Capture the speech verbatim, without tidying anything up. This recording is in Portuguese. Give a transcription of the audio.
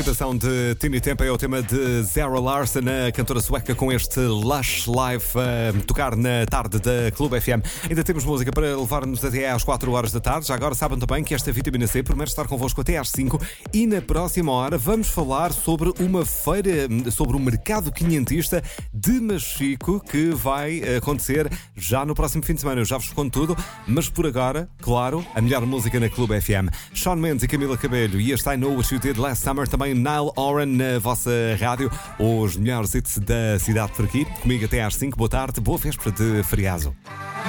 participação de Tiny Tempo é o tema de Zara Larsson, a cantora sueca, com este Lush Life a tocar na tarde da Clube F M. Ainda temos música para levar-nos até às quatro horas da tarde. Já agora sabem também que esta vitamina C promete estar convosco até às cinco, e na próxima hora vamos falar sobre uma feira, sobre o mercado quinhentista de Machico, que vai acontecer já no próximo fim de semana. Eu já vos conto tudo, mas por agora, claro, a melhor música na Clube F M. Shawn Mendes e Camila Cabello e este I Know What You Did Last Summer, também Niall Horan na vossa rádio. Os melhores hits da cidade por aqui, comigo até às cinco. Boa tarde, boa véspera de feriado.